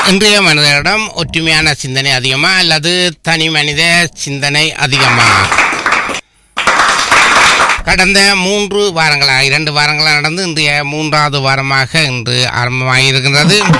இன்றைய மனிதரிடம் ஒற்றுமையான சிந்தனை அதிகமா அல்லது தனி மனித சிந்தனை அதிகமா? கடந்த 2 வாரங்களாக நடந்து இன்றைய 3வது வாரமாக இன்று ஆரம்பமாகியிருக்கின்றது.